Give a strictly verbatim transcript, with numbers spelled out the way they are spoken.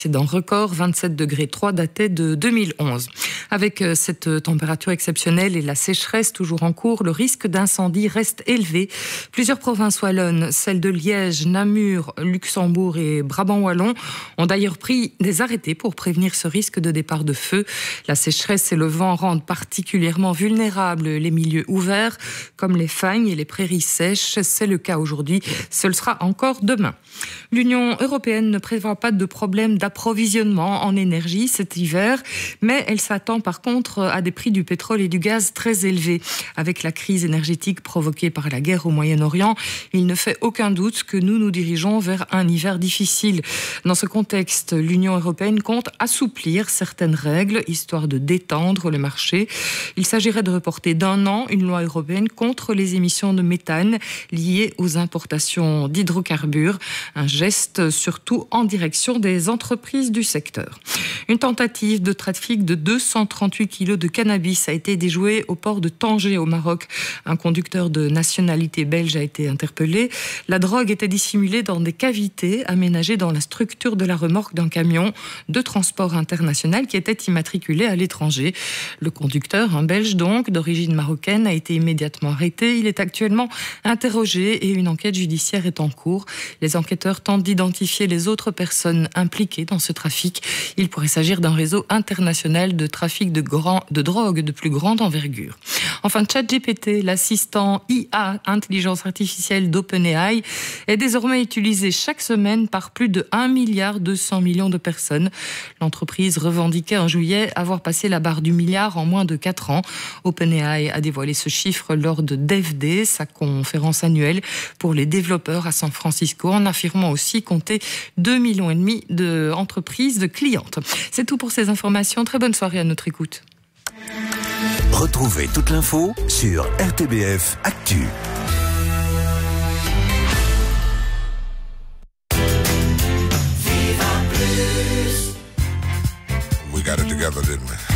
Dans record, vingt-sept degrés trois daté de deux mille onze. Avec cette température exceptionnelle et la sécheresse toujours en cours, le risque d'incendie reste élevé. Plusieurs provinces wallonnes, celles de Liège, Namur, Luxembourg et Brabant-Wallon, ont d'ailleurs pris des arrêtés pour prévenir ce risque de départ de feu. La sécheresse et le vent rendent particulièrement vulnérables les milieux ouverts, comme les fagnes et les prairies sèches. C'est le cas aujourd'hui, ce le sera encore demain. L'Union européenne ne prévoit pas de problème d'approvisionnement en énergie cet hiver, mais elle s'attend par contre à des prix du pétrole et du gaz très élevés. Avec la crise énergétique provoquée par la guerre au Moyen-Orient, il ne fait aucun doute que nous nous dirigeons vers un hiver difficile. Dans ce contexte, l'Union européenne compte assouplir certaines règles, histoire de détendre le marché. Il s'agirait de reporter d'un an une loi européenne contre les émissions de méthane liées aux importations d'hydrocarbures. Un geste surtout en direction des entreprises du secteur. Une tentative de trafic de deux cent trente-huit kilos de cannabis a été déjouée au port de Tanger au Maroc. Un conducteur de nationalité belge a été interpellé. La drogue était dissimulée dans des cavités aménagées dans la structure de la remorque d'un camion de transport international qui était immatriculé à l'étranger. Le conducteur, un belge donc, d'origine marocaine, a été immédiatement arrêté. Il est actuellement interrogé et une enquête judiciaire est en cours. Les enquêteurs tentent d'identifier les autres personnes impliquées dans ce trafic. Il pourrait s'agir d'un réseau international de trafic de, grand, de drogue de plus grande envergure. Enfin, ChatGPT, l'assistant I A, intelligence artificielle d'OpenAI, est désormais utilisé chaque semaine par plus de un milliard deux cents millions de personnes. L'entreprise revendiquait en juillet avoir passé la barre du milliard en moins de quatre ans. OpenAI a dévoilé ce chiffre lors de DevDay, sa conférence annuelle pour les développeurs à San Francisco, en affirmant aussi compter deux millions et demi d'entreprises de clientes. C'est tout pour ces informations. Très bonne soirée à notre écoute. Retrouvez toute l'info sur R T B F Actu. We got it together, didn't we?